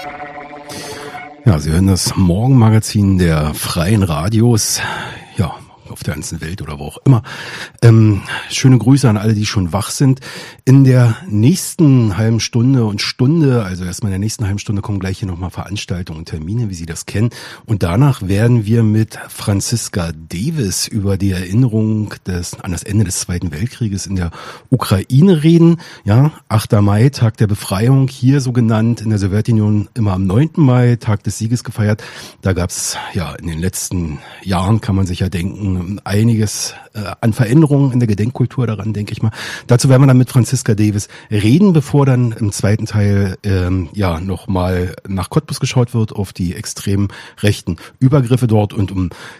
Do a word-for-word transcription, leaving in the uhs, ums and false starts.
Ja, Sie hören das Morgenmagazin der Freien Radios, ja, auf der ganzen Welt oder wo auch immer. Ähm, schöne Grüße an alle, die schon wach sind. In der nächsten halben Stunde und Stunde, also erstmal in der nächsten halben Stunde kommen gleich hier nochmal Veranstaltungen und Termine, wie Sie das kennen. Und danach werden wir mit Franziska Davis über die Erinnerung des, an das Ende des Zweiten Weltkrieges in der Ukraine reden. Ja, achter Mai, Tag der Befreiung, hier so genannt, in der Sowjetunion immer am neunten Mai, Tag des Sieges gefeiert. Da gab's ja in den letzten Jahren, kann man sich ja denken, einiges äh, an Veränderungen in der Gedenkkultur daran, denke ich mal. Dazu werden wir dann mit Franziska Davis reden, bevor dann im zweiten Teil ähm, ja nochmal nach Cottbus geschaut wird, auf die extrem rechten Übergriffe dort und um